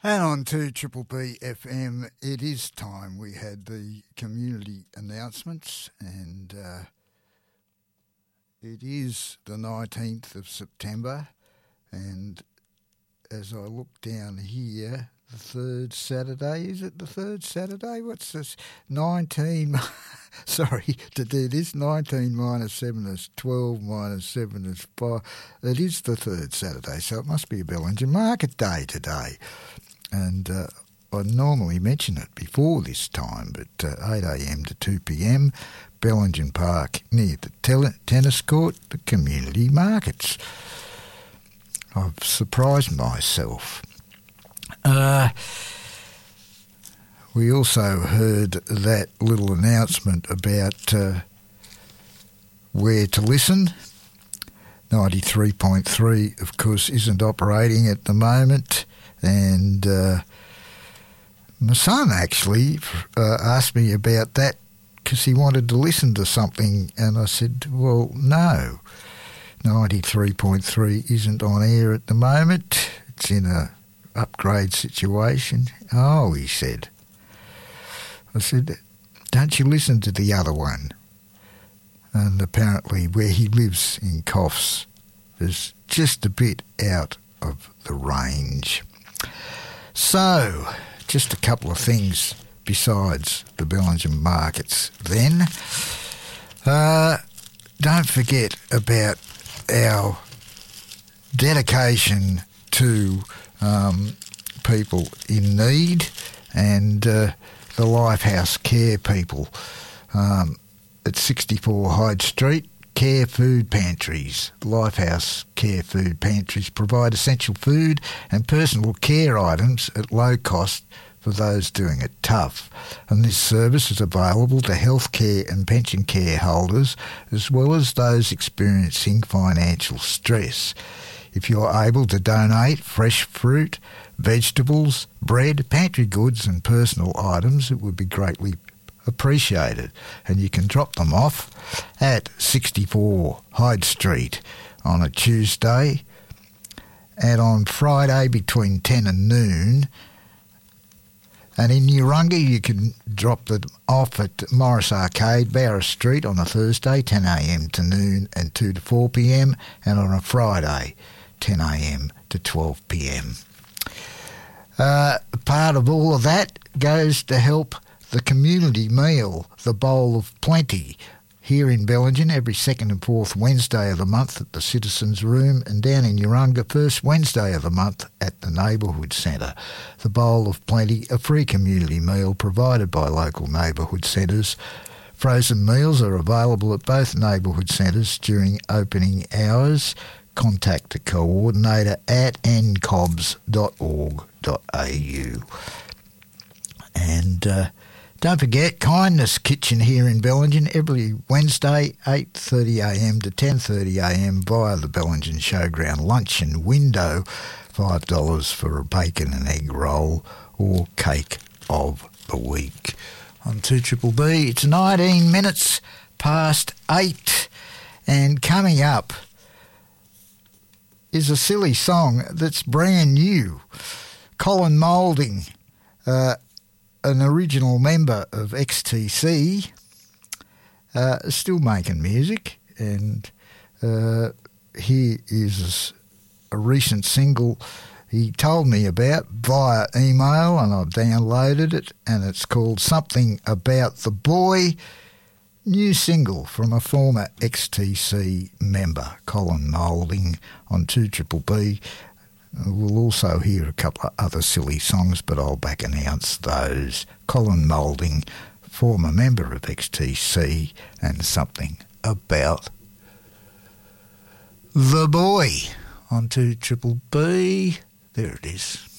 And on to Triple B FM, it is time. We had the community announcements, and it is the 19th of September, and as I look down here, the third Saturday, is it the third Saturday? What's this? 19, sorry to do this, 19 minus 7 is 12, minus 7 is 5. It is the third Saturday, so it must be a Bellingen Market Day today. And I normally mention it before this time, but 8am to 2pm, Bellingen Park near the tennis court, the community markets. I've surprised myself. We also heard that little announcement about where to listen. 93.3, of course, isn't operating at the moment. And my son actually asked me about that because he wanted to listen to something, and I said, well, no, 93.3 isn't on air at the moment. It's in a upgrade situation. Oh, he said. I said, don't you listen to the other one? And apparently where he lives in Coffs is just a bit out of the range. So, just a couple of things besides the Bellingen markets then. Don't forget about our dedication to people in need and the Lifehouse Care people at 64 Hyde Street. Care Food Pantries. Lifehouse Care Food Pantries provide essential food and personal care items at low cost for those doing it tough. And this service is available to healthcare and pension care holders as well as those experiencing financial stress. If you're able to donate fresh fruit, vegetables, bread, pantry goods and personal items, it would be greatly appreciated, and you can drop them off at 64 Hyde Street on a Tuesday, and on Friday between 10 and noon, and in Urunga you can drop them off at Morris Arcade, Bowra Street on a Thursday 10am to noon and 2 to 4pm, and on a Friday 10am to 12pm. Part of all of that goes to help the community meal, the Bowl of Plenty, here in Bellingen every second and fourth Wednesday of the month at the Citizens Room, and down in Urunga first Wednesday of the month at the Neighbourhood Centre. The Bowl of Plenty, a free community meal provided by local neighbourhood centres. Frozen meals are available at both neighbourhood centres during opening hours. Contact the coordinator at ncobs.org.au. And don't forget, Kindness Kitchen here in Bellingen every Wednesday, 8:30am to 10:30am via the Bellingen Showground luncheon window, $5 for a bacon and egg roll or cake of the week. On 2BBB, it's 19 minutes past 8, and coming up is a silly song that's brand new. Colin Moulding, an original member of XTC, still making music, and here is a recent single he told me about via email, and I've downloaded it, and it's called Something About the Boy. New single from a former XTC member, Colin Moulding, on 2BBB. We'll also hear a couple of other silly songs, but I'll back announce those. Colin Moulding, former member of XTC, and Something About the Boy on 2BBB. There it is.